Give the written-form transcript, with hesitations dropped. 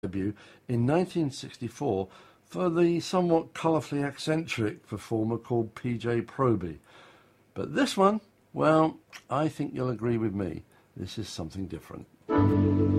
debut in 1964 for the somewhat colourfully eccentric performer called PJ Proby. But this one, well, I think you'll agree with me. This is something different.